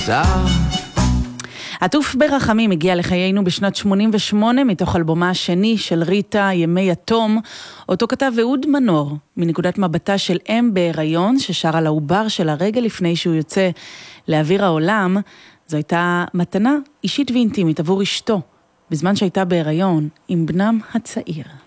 מוזר. עטוף ברחמים הגיע לחיינו בשנת 88 מתוך אלבומה השני של ריטה, ימי יתום, אותו כתב אהוד מנור, מנקודת מבטה של אם בהיריון ששר על העובר של הרגע לפני שהוא יוצא לאוויר העולם. זו הייתה מתנה אישית ואינטימית עבור אשתו, בזמן שהייתה בהיריון עם בנם הצעיר.